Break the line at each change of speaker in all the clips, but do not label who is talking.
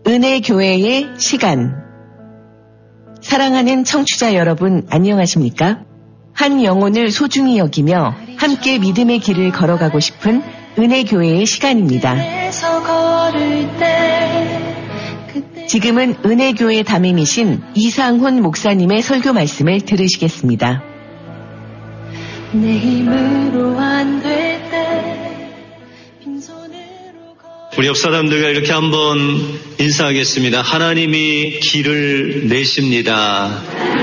은혜교회의 시간. 사랑하는 청취자 여러분, 안녕하십니까? 한 영혼을 소중히 여기며 함께 믿음의 길을 걸어가고 싶은 은혜교회의 시간입니다. 지금은 은혜교회 담임이신 이상훈 목사님의 설교 말씀을 들으시겠습니다.
내 힘으로 안 될 때
우리 옆 사람들과 이렇게 한번 인사하겠습니다. 하나님이 길을 내십니다.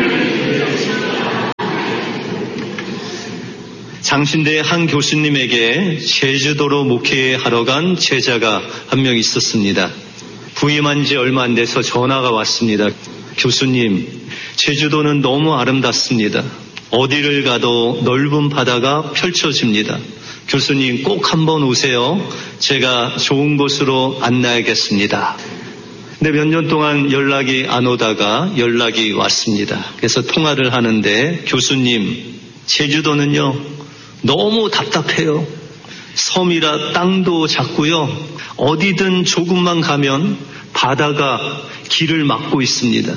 장신대의 한 교수님에게 제주도로 목회하러 간 제자가 한 명 있었습니다. 부임한 지 얼마 안 돼서 전화가 왔습니다. 교수님, 제주도는 너무 아름답습니다. 어디를 가도 넓은 바다가 펼쳐집니다. 교수님 꼭 한번 오세요. 제가 좋은 곳으로 안내하겠습니다. 근데 몇 년 동안 연락이 안 오다가 연락이 왔습니다. 그래서 통화를 하는데, 교수님, 제주도는요 너무 답답해요. 섬이라 땅도 작고요, 어디든 조금만 가면 바다가 길을 막고 있습니다.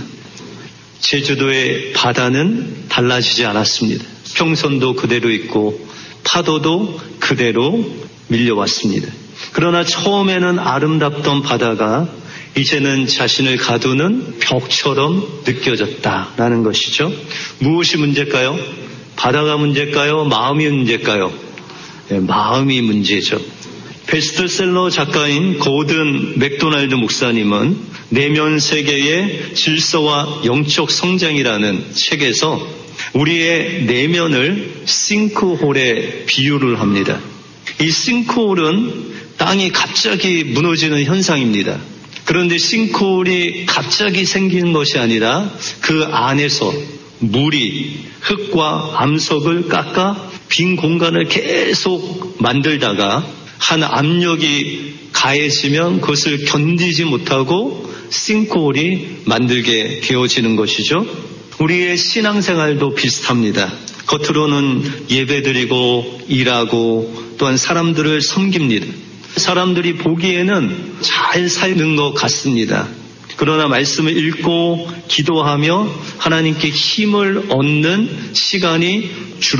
제주도의 바다는 달라지지 않았습니다. 평선도 그대로 있고 파도도 그대로 밀려왔습니다. 그러나 처음에는 아름답던 바다가 이제는 자신을 가두는 벽처럼 느껴졌다라는 것이죠. 무엇이 문제일까요? 바다가 문제일까요? 마음이 문제일까요? 네, 마음이 문제죠. 베스트셀러 작가인 고든 맥도날드 목사님은 내면 세계의 질서와 영적 성장이라는 책에서 우리의 내면을 싱크홀에 비유를 합니다. 이 싱크홀은 땅이 갑자기 무너지는 현상입니다. 그런데 싱크홀이 갑자기 생기는 것이 아니라 그 안에서 물이 흙과 암석을 깎아 빈 공간을 계속 만들다가 한 압력이 가해지면 그것을 견디지 못하고 싱크홀이 만들게 되어지는 것이죠. 우리의 신앙생활도 비슷합니다. 겉으로는 예배드리고 일하고 또한 사람들을 섬깁니다. 사람들이 보기에는 잘 사는 것 같습니다. 그러나 말씀을 읽고 기도하며 하나님께 힘을 얻는 시간이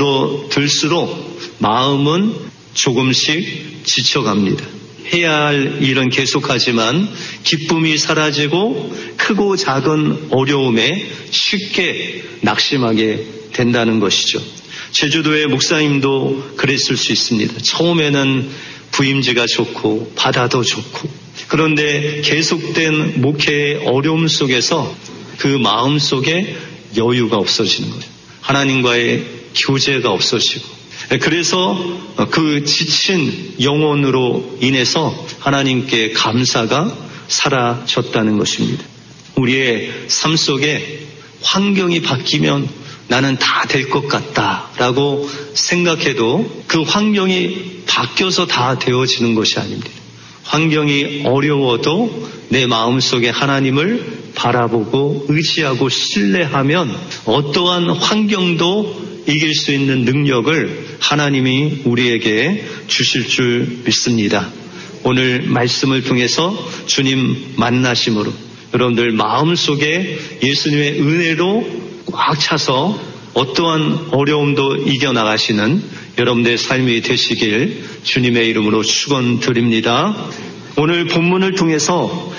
줄어들수록 마음은 조금씩 지쳐갑니다. 해야 할 일은 계속하지만 기쁨이 사라지고 크고 작은 어려움에 쉽게 낙심하게 된다는 것이죠. 제주도의 목사님도 그랬을 수 있습니다. 처음에는 부임지가 좋고 바다도 좋고, 그런데 계속된 목회의 어려움 속에서 그 마음 속에 여유가 없어지는 거예요. 하나님과의 교제가 없어지고, 그래서 그 지친 영혼으로 인해서 하나님께 감사가 사라졌다는 것입니다. 우리의 삶 속에 환경이 바뀌면 나는 다 될 것 같다라고 생각해도 그 환경이 바뀌어서 다 되어지는 것이 아닙니다. 환경이 어려워도 내 마음속에 하나님을 바라보고 의지하고 신뢰하면 어떠한 환경도 이길 수 있는 능력을 하나님이 우리에게 주실 줄 믿습니다. 오늘 말씀을 통해서 주님 만나심으로 여러분들 마음속에 예수님의 은혜로 꽉 차서 어떠한 어려움도 이겨나가시는 여러분들의 삶이 되시길 주님의 이름으로 축원드립니다. 오늘 본문을 통해서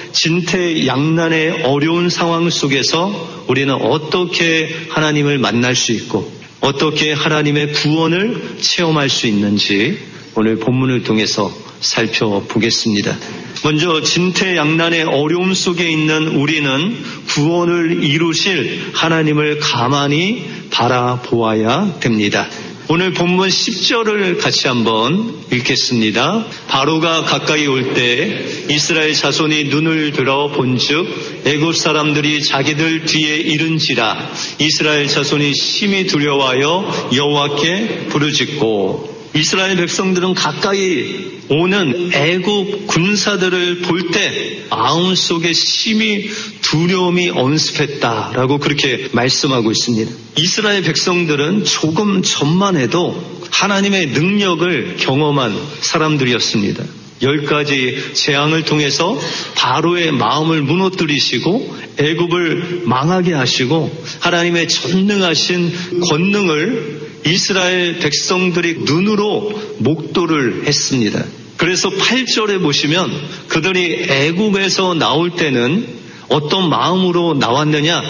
진퇴양난의 어려운 상황 속에서 우리는 어떻게 하나님을 만날 수 있고 어떻게 하나님의 구원을 체험할 수 있는지 오늘 본문을 통해서 살펴보겠습니다. 먼저 진퇴양난의 어려움 속에 있는 우리는 구원을 이루실 하나님을 가만히 바라보아야 됩니다. 오늘 본문 10절을 같이 한번 읽겠습니다. 바로가 가까이 올 때 이스라엘 자손이 눈을 들어 본즉 애굽 사람들이 자기들 뒤에 이른지라 이스라엘 자손이 심히 두려워하여 여호와께 부르짖고, 이스라엘 백성들은 가까이 오는 애굽 군사들을 볼 때 마음속에 심히 두려움이 엄습했다라고 그렇게 말씀하고 있습니다. 이스라엘 백성들은 조금 전만 해도 하나님의 능력을 경험한 사람들이었습니다. 10가지 재앙을 통해서 바로의 마음을 무너뜨리시고 애굽을 망하게 하시고 하나님의 전능하신 권능을 이스라엘 백성들이 눈으로 목도를 했습니다. 그래서 8절에 보시면 그들이 애굽에서 나올 때는 어떤 마음으로 나왔느냐?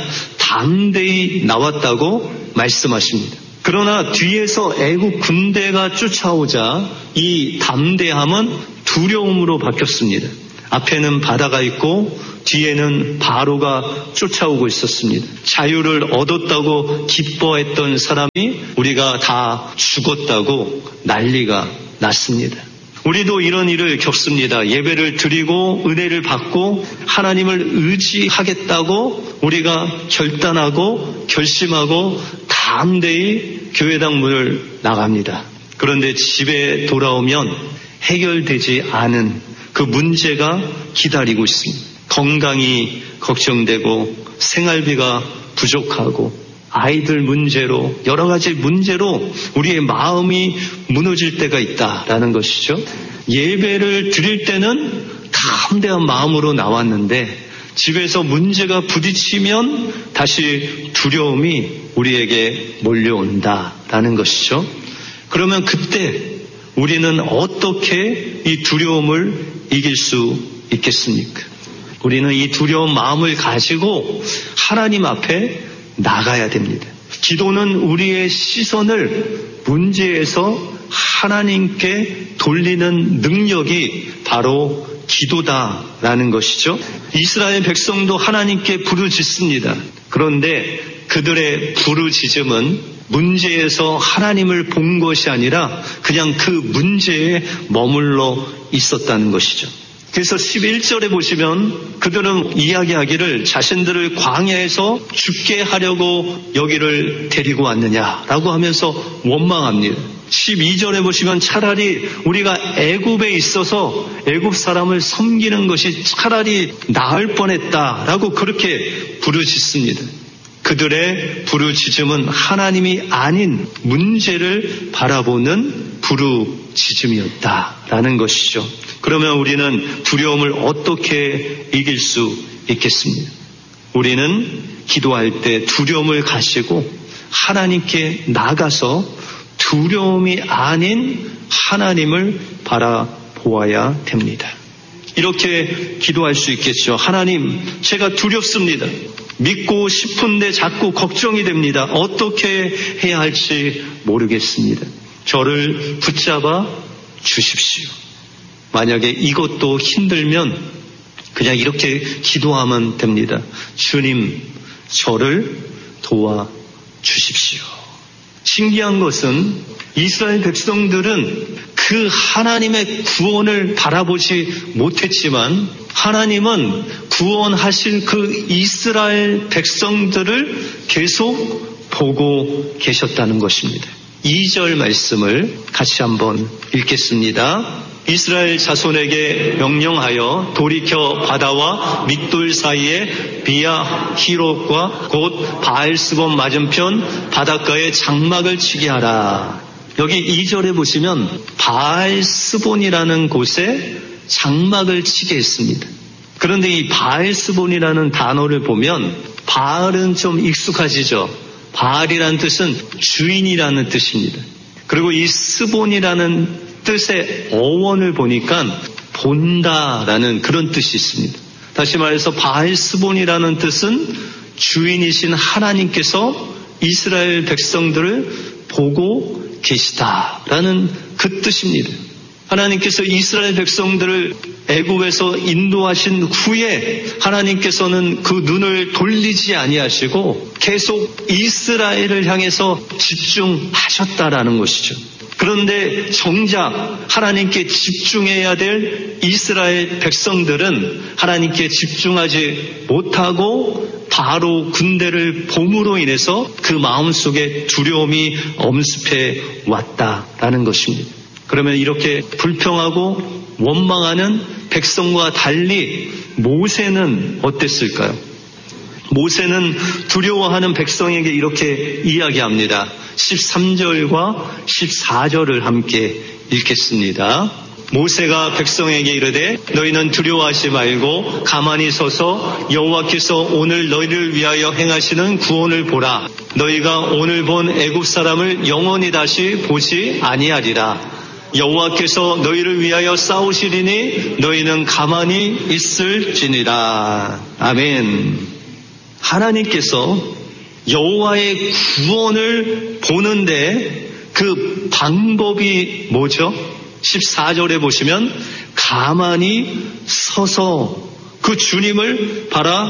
담대히 나왔다고 말씀하십니다. 그러나 뒤에서 애국 군대가 쫓아오자 이 담대함은 두려움으로 바뀌었습니다. 앞에는 바다가 있고 뒤에는 바로가 쫓아오고 있었습니다. 자유를 얻었다고 기뻐했던 사람이 우리가 다 죽었다고 난리가 났습니다. 우리도 이런 일을 겪습니다. 예배를 드리고 은혜를 받고 하나님을 의지하겠다고 우리가 결단하고 결심하고 담대히 교회당 문을 나갑니다. 그런데 집에 돌아오면 해결되지 않은 그 문제가 기다리고 있습니다. 건강이 걱정되고 생활비가 부족하고 아이들 문제로 여러 가지 문제로 우리의 마음이 무너질 때가 있다라는 것이죠. 예배를 드릴 때는 담대한 마음으로 나왔는데 집에서 문제가 부딪히면 다시 두려움이 우리에게 몰려온다라는 것이죠. 그러면 그때 우리는 어떻게 이 두려움을 이길 수 있겠습니까? 우리는 이 두려운 마음을 가지고 하나님 앞에 나가야 됩니다. 기도는 우리의 시선을 문제에서 하나님께 돌리는 능력이 바로 기도다라는 것이죠. 이스라엘 백성도 하나님께 부르짖습니다. 그런데 그들의 부르짖음은 문제에서 하나님을 본 것이 아니라 그냥 그 문제에 머물러 있었다는 것이죠. 그래서 11절에 보시면 그들은 이야기하기를 자신들을 광야에서 죽게 하려고 여기를 데리고 왔느냐라고 하면서 원망합니다. 12절에 보시면 차라리 우리가 애굽에 있어서 애굽 사람을 섬기는 것이 차라리 나을 뻔했다라고 그렇게 부르짖습니다. 그들의 부르짖음은 하나님이 아닌 문제를 바라보는 부르짖음이었다라는 것이죠. 그러면 우리는 두려움을 어떻게 이길 수 있겠습니까? 우리는 기도할 때 두려움을 가지고 하나님께 나가서 두려움이 아닌 하나님을 바라보아야 됩니다. 이렇게 기도할 수 있겠죠. 하나님, 제가 두렵습니다. 믿고 싶은데 자꾸 걱정이 됩니다. 어떻게 해야 할지 모르겠습니다. 저를 붙잡아 주십시오. 만약에 이것도 힘들면 그냥 이렇게 기도하면 됩니다. 주님, 저를 도와주십시오. 신기한 것은 이스라엘 백성들은 그 하나님의 구원을 바라보지 못했지만 하나님은 구원하실 그 이스라엘 백성들을 계속 보고 계셨다는 것입니다. 2절 말씀을 같이 한번 읽겠습니다. 이스라엘 자손에게 명령하여 돌이켜 바다와 믹돌 사이에 비아 히롯과 곧 바알스본 맞은편 바닷가에 장막을 치게 하라. 여기 2절에 보시면 바알스본이라는 곳에 장막을 치게 했습니다. 그런데 이 바알스본이라는 단어를 보면 바알은 좀 익숙하시죠? 바알이라는 뜻은 주인이라는 뜻입니다. 그리고 이 스본이라는 뜻의 어원을 보니까 본다라는 그런 뜻이 있습니다. 다시 말해서 바알스본이라는 뜻은 주인이신 하나님께서 이스라엘 백성들을 보고 계시다라는 그 뜻입니다. 하나님께서 이스라엘 백성들을 애굽에서 인도하신 후에 하나님께서는 그 눈을 돌리지 아니하시고 계속 이스라엘을 향해서 집중하셨다라는 것이죠. 그런데 정작 하나님께 집중해야 될 이스라엘 백성들은 하나님께 집중하지 못하고 바로 군대를 봄으로 인해서 그 마음속에 두려움이 엄습해 왔다라는 것입니다. 그러면 이렇게 불평하고 원망하는 백성과 달리 모세는 어땠을까요? 모세는 두려워하는 백성에게 이렇게 이야기합니다. 13절과 14절을 함께 읽겠습니다. 모세가 백성에게 이르되 너희는 두려워하지 말고 가만히 서서 여호와께서 오늘 너희를 위하여 행하시는 구원을 보라. 너희가 오늘 본 애굽 사람을 영원히 다시 보지 아니하리라. 여호와께서 너희를 위하여 싸우시리니 너희는 가만히 있을지니라. 아멘. 하나님께서 여호와의 구원을 보는데 그 방법이 뭐죠? 14절에 보시면 가만히 서서 그 주님을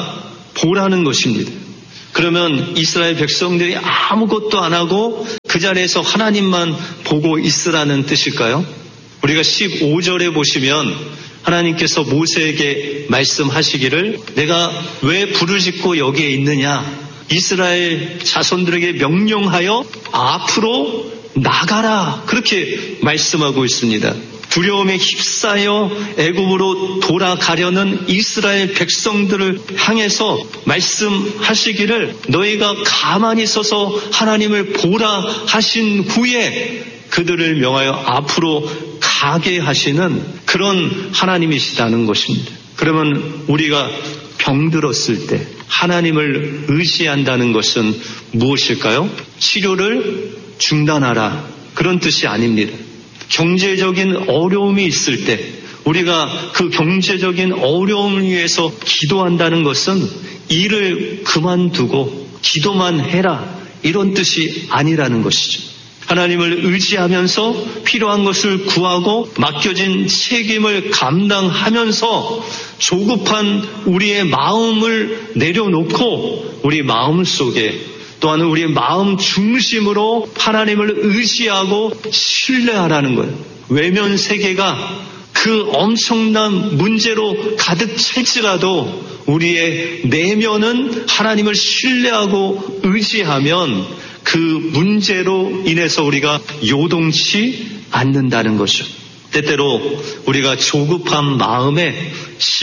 바라보라는 것입니다. 그러면 이스라엘 백성들이 아무것도 안 하고 그 자리에서 하나님만 보고 있으라는 뜻일까요? 우리가 15절에 보시면 하나님께서 모세에게 말씀하시기를 내가 왜 부르짖고 여기에 있느냐? 이스라엘 자손들에게 명령하여 앞으로 나가라. 그렇게 말씀하고 있습니다. 두려움에 휩싸여 애굽으로 돌아가려는 이스라엘 백성들을 향해서 말씀하시기를 너희가 가만히 서서 하나님을 보라 하신 후에 그들을 명하여 앞으로 가게 하시는 그런 하나님이시다는 것입니다. 그러면 우리가 병들었을 때 하나님을 의지한다는 것은 무엇일까요? 치료를 중단하라. 그런 뜻이 아닙니다. 경제적인 어려움이 있을 때 우리가 그 경제적인 어려움을 위해서 기도한다는 것은 일을 그만두고 기도만 해라. 이런 뜻이 아니라는 것이죠. 하나님을 의지하면서 필요한 것을 구하고 맡겨진 책임을 감당하면서 조급한 우리의 마음을 내려놓고 우리 마음 속에 또한 우리의 마음 중심으로 하나님을 의지하고 신뢰하라는 거예요. 외면 세계가 그 엄청난 문제로 가득 찰지라도 우리의 내면은 하나님을 신뢰하고 의지하면 그 문제로 인해서 우리가 요동치 않는다는 거죠. 때때로 우리가 조급한 마음에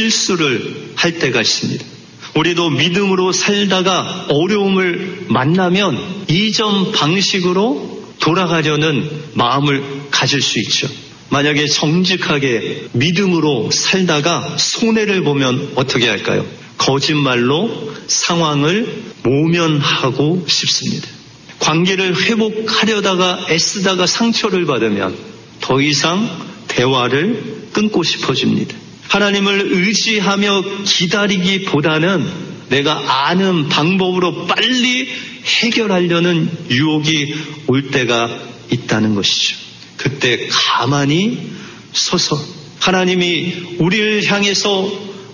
실수를 할 때가 있습니다. 우리도 믿음으로 살다가 어려움을 만나면 이전 방식으로 돌아가려는 마음을 가질 수 있죠. 만약에 정직하게 믿음으로 살다가 손해를 보면 어떻게 할까요? 거짓말로 상황을 모면하고 싶습니다. 관계를 회복하려다가 애쓰다가 상처를 받으면 더 이상 대화를 끊고 싶어집니다. 하나님을 의지하며 기다리기보다는 내가 아는 방법으로 빨리 해결하려는 유혹이 올 때가 있다는 것이죠. 그때 가만히 서서 하나님이 우리를 향해서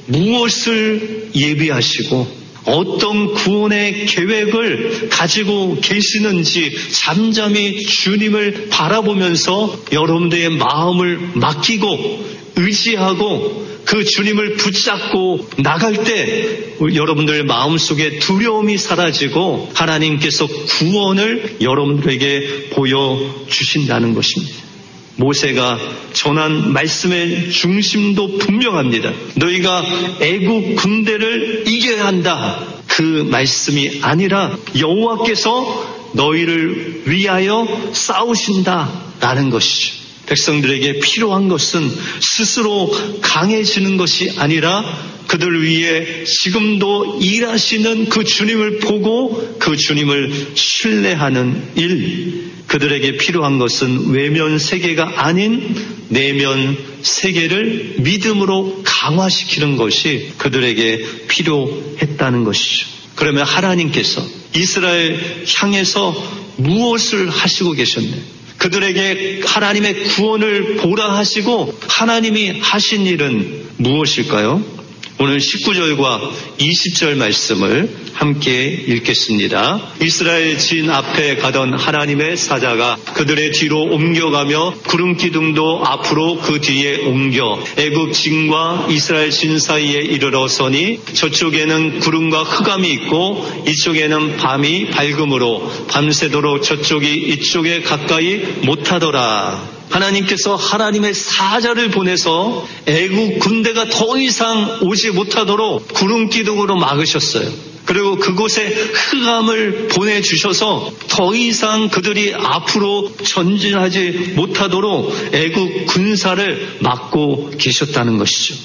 무엇을 예비하시고 어떤 구원의 계획을 가지고 계시는지 잠잠히 주님을 바라보면서 여러분들의 마음을 맡기고 의지하고 그 주님을 붙잡고 나갈 때 여러분들 마음속에 두려움이 사라지고 하나님께서 구원을 여러분들에게 보여주신다는 것입니다. 모세가 전한 말씀의 중심도 분명합니다. 너희가 애국 군대를 이겨야 한다. 그 말씀이 아니라 여호와께서 너희를 위하여 싸우신다라는 것이죠. 백성들에게 필요한 것은 스스로 강해지는 것이 아니라 그들 위해 지금도 일하시는 그 주님을 보고 그 주님을 신뢰하는 일. 그들에게 필요한 것은 외면 세계가 아닌 내면 세계를 믿음으로 강화시키는 것이 그들에게 필요했다는 것이죠. 그러면 하나님께서 이스라엘 향해서 무엇을 하시고 계셨나요? 그들에게 하나님의 구원을 보라 하시고 하나님이 하신 일은 무엇일까요? 오늘 19절과 20절 말씀을 함께 읽겠습니다. 이스라엘 진 앞에 가던 하나님의 사자가 그들의 뒤로 옮겨가며 구름 기둥도 앞으로 그 뒤에 옮겨 애굽 진과 이스라엘 진 사이에 이르러 서니 저쪽에는 구름과 흑암이 있고 이쪽에는 밤이 밝음으로 밤새도록 저쪽이 이쪽에 가까이 못하더라. 하나님께서 하나님의 사자를 보내서 애국 군대가 더 이상 오지 못하도록 구름 기둥으로 막으셨어요. 그리고 그곳에 흑암을 보내주셔서 더 이상 그들이 앞으로 전진하지 못하도록 애국 군사를 막고 계셨다는 것이죠.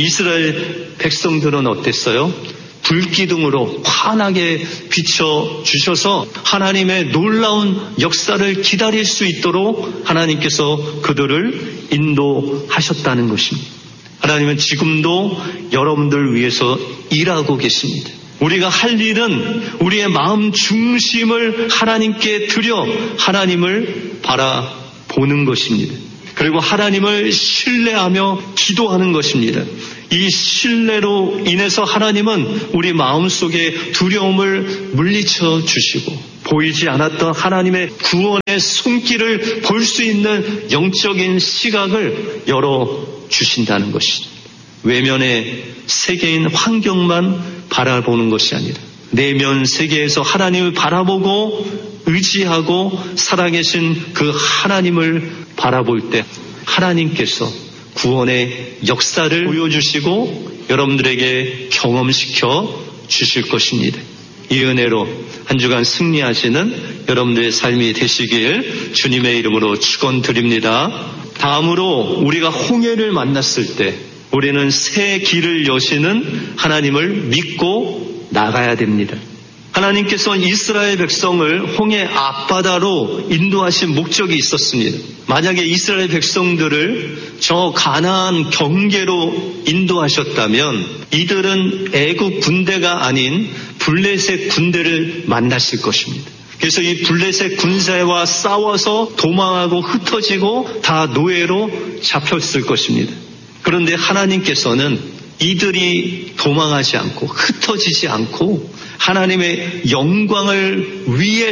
이스라엘 백성들은 어땠어요? 불기둥으로 환하게 비춰주셔서 하나님의 놀라운 역사를 기다릴 수 있도록 하나님께서 그들을 인도하셨다는 것입니다. 하나님은 지금도 여러분들 위해서 일하고 계십니다. 우리가 할 일은 우리의 마음 중심을 하나님께 드려 하나님을 바라보는 것입니다. 그리고 하나님을 신뢰하며 기도하는 것입니다. 이 신뢰로 인해서 하나님은 우리 마음속에 두려움을 물리쳐 주시고 보이지 않았던 하나님의 구원의 손길을 볼 수 있는 영적인 시각을 열어주신다는 것이죠. 외면의 세계인 환경만 바라보는 것이 아니라 내면 세계에서 하나님을 바라보고 의지하고 살아계신 그 하나님을 바라볼 때 하나님께서 구원의 역사를 보여주시고 여러분들에게 경험시켜 주실 것입니다. 이 은혜로 한 주간 승리하시는 여러분들의 삶이 되시길 주님의 이름으로 축원드립니다. 다음으로 우리가 홍해를 만났을 때 우리는 새 길을 여시는 하나님을 믿고 나가야 됩니다. 하나님께서 이스라엘 백성을 홍해 앞바다로 인도하신 목적이 있었습니다. 만약에 이스라엘 백성들을 저 가나안 경계로 인도하셨다면 이들은 애국 군대가 아닌 블레셋 군대를 만났을 것입니다. 그래서 이 블레셋 군사와 싸워서 도망하고 흩어지고 다 노예로 잡혔을 것입니다. 그런데 하나님께서는 이들이 도망하지 않고 흩어지지 않고 하나님의 영광을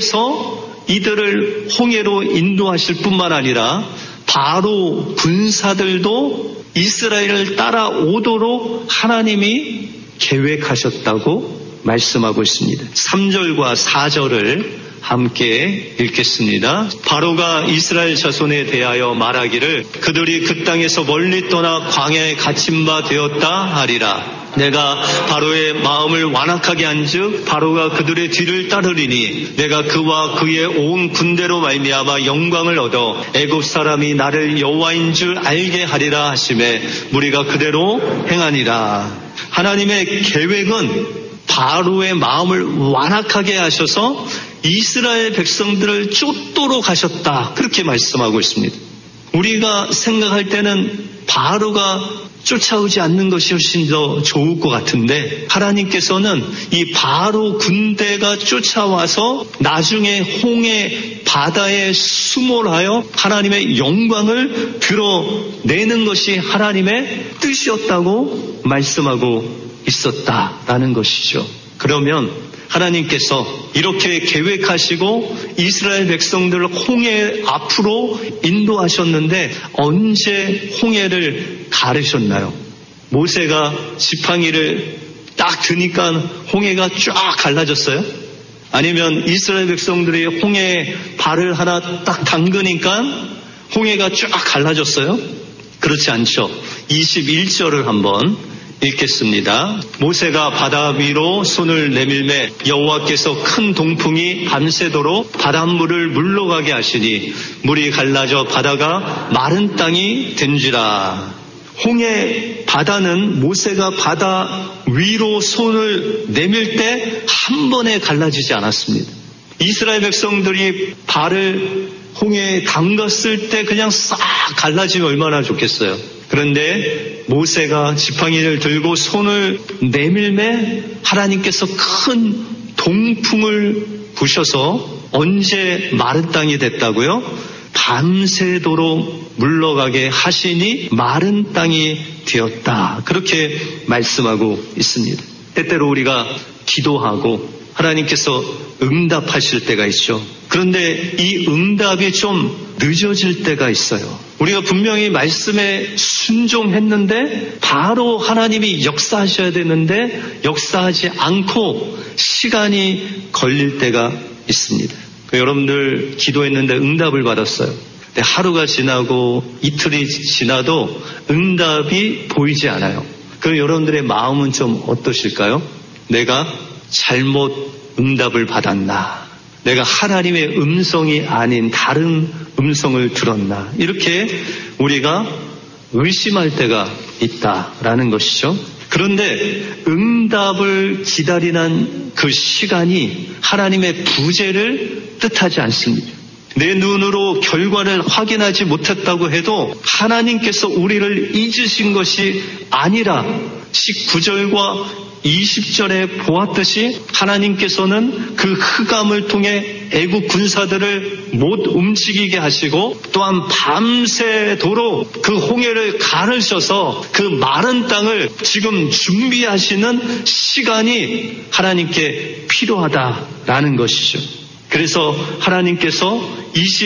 위해서 이들을 홍해로 인도하실 뿐만 아니라 바로 군사들도 이스라엘을 따라오도록 하나님이 계획하셨다고 말씀하고 있습니다. 3절과 4절을 함께 읽겠습니다. 바로가 이스라엘 자손에 대하여 말하기를 그들이 그 땅에서 멀리 떠나 광야에 갇힌 바 되었다 하리라. 내가 바로의 마음을 완악하게 한즉 바로가 그들의 뒤를 따르리니 내가 그와 그의 온 군대로 말미암아 영광을 얻어 애굽 사람이 나를 여호와인 줄 알게 하리라 하시매 무리가 그대로 행하니라. 하나님의 계획은 바로의 마음을 완악하게 하셔서 이스라엘 백성들을 쫓도록 하셨다. 그렇게 말씀하고 있습니다. 우리가 생각할 때는 바로가 쫓아오지 않는 것이 훨씬 더 좋을 것 같은데 하나님께서는 이 바로 군대가 쫓아와서 나중에 홍해 바다에 수몰하여 하나님의 영광을 드러내는 것이 하나님의 뜻이었다고 말씀하고 있었다라는 것이죠. 그러면 하나님께서 이렇게 계획하시고 이스라엘 백성들을 홍해 앞으로 인도하셨는데 언제 홍해를 가르셨나요? 모세가 지팡이를 딱 드니까 홍해가 쫙 갈라졌어요? 아니면 이스라엘 백성들이 홍해에 발을 하나 딱 담그니까 홍해가 쫙 갈라졌어요? 그렇지 않죠. 21절을 한번 읽겠습니다. 모세가 바다 위로 손을 내밀매 여호와께서 큰 동풍이 밤새도록 바닷물을 물러가게 하시니 물이 갈라져 바다가 마른 땅이 된지라. 홍해 바다는 모세가 바다 위로 손을 내밀 때 한 번에 갈라지지 않았습니다. 이스라엘 백성들이 발을 홍해에 담갔을 때 그냥 싹 갈라지면 얼마나 좋겠어요. 그런데 모세가 지팡이를 들고 손을 내밀매 하나님께서 큰 동풍을 부셔서 언제 마른 땅이 됐다고요? 밤새도록 물러가게 하시니 마른 땅이 되었다. 그렇게 말씀하고 있습니다. 때때로 우리가 기도하고 하나님께서 응답하실 때가 있죠. 그런데 이 응답이 좀 늦어질 때가 있어요. 우리가 분명히 말씀에 순종했는데 바로 하나님이 역사하셔야 되는데 역사하지 않고 시간이 걸릴 때가 있습니다. 여러분들 기도했는데 응답을 받았어요. 근데 하루가 지나고 이틀이 지나도 응답이 보이지 않아요. 그럼 여러분들의 마음은 좀 어떠실까요? 내가 잘못 응답을 받았나? 내가 하나님의 음성이 아닌 다른 음성을 들었나? 이렇게 우리가 의심할 때가 있다라는 것이죠. 그런데 응답을 기다리는 그 시간이 하나님의 부재를 뜻하지 않습니다. 내 눈으로 결과를 확인하지 못했다고 해도 하나님께서 우리를 잊으신 것이 아니라 19절과 20절에 보았듯이 하나님께서는 그 흑암을 통해 애국 군사들을 못 움직이게 하시고 또한 밤새도록 그 홍해를 가르셔서 그 마른 땅을 지금 준비하시는 시간이 하나님께 필요하다라는 것이죠. 그래서 하나님께서